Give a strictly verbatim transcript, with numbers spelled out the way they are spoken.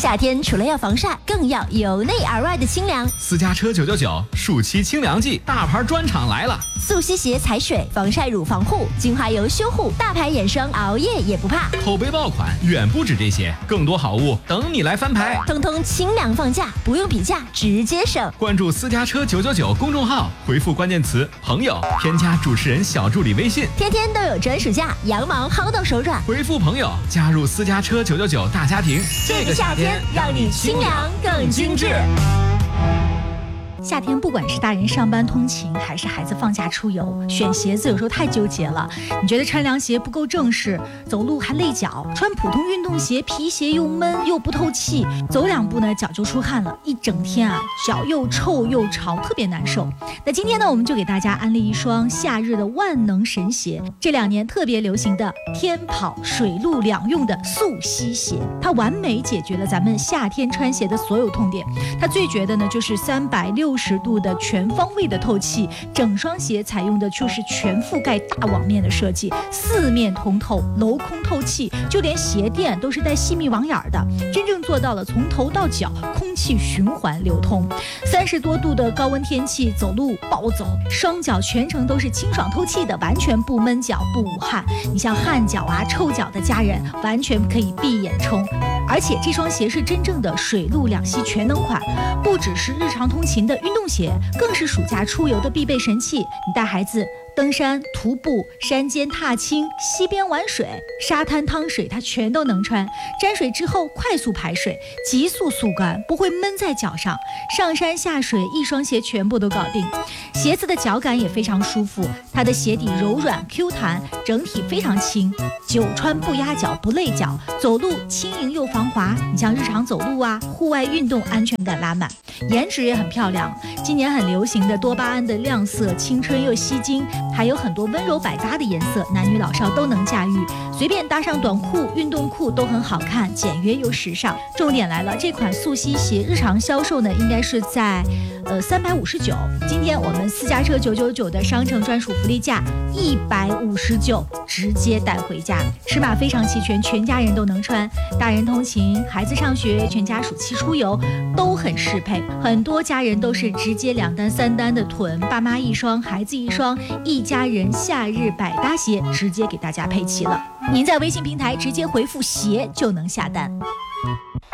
夏天除了要防晒，更要由内而外的清凉。 私家车九九九暑期清凉季，大牌专场来了！ 速吸鞋踩水，防晒乳防护，精华油修护，大牌眼霜熬夜也不怕。 口碑爆款远不止这些，更多好物等你来翻牌。 通通清凉放价，不用比价，直接省。 关注私家车九九九公众号，回复关键词朋友，添加主持人小助理微信， 天天都有专属价，羊毛薅到手软。 回复朋友，加入私家车九九九大家庭。 这个夏天让你清凉更精致。 夏天不管是大人上班通勤，还是孩子放假出游，选鞋子有时候太纠结了。你觉得穿凉鞋不够正式，走路还累脚；穿普通运动鞋，皮鞋又闷又不透气，走两步呢脚就出汗了，一整天啊脚又臭又潮，特别难受。那今天呢，我们就给大家安利一双夏日的万能神鞋，这两年特别流行的天跑水陆两用的速吸鞋，它完美解决了咱们夏天穿鞋的所有痛点。它最绝的呢就是三百六十度的全方位的透气，整双鞋采用的就是全覆盖大网面的设计，四面通透，镂空透气，就连鞋垫都是带细密网眼的，真正做到了从头到脚空气循环流通。三十多度的高温天气，走路暴走，双脚全程都是清爽透气的，完全不闷脚不捂汗。你像汗脚啊臭脚的家人，完全可以闭眼冲。而且这双鞋是真正的水陆两栖全能款，不只是日常通勤的运动鞋，更是暑假出游的必备神器。你带孩子登山、徒步、山间踏青、溪边玩水、沙滩趟水，它全都能穿。沾水之后快速排水，急速速干，不会闷在脚上。上山下水，一双鞋全部都搞定。鞋子的脚感也非常舒服，它的鞋底柔软 Q 弹，整体非常轻，久穿不压脚不累脚，走路轻盈又防滑。你像日常走路啊，户外运动安全感拉满。颜值也很漂亮，今年很流行的多巴胺的亮色，青春又吸睛，还有很多温柔百搭的颜色，男女老少都能驾驭，随便搭上短裤、运动裤都很好看，简约又时尚。重点来了，这款速吸鞋日常销售呢，应该是在呃三百五十九，今天我们私家车九九九的商城专属福利价一百五十九，直接带回家。尺码非常齐全，全家人都能穿，大人通勤、孩子上学、全家暑期出游都很适配。很多家人都是直接两单三单的囤，爸妈一双，孩子一双，一家人夏日百搭鞋直接给大家配齐了。您在微信平台直接回复鞋就能下单。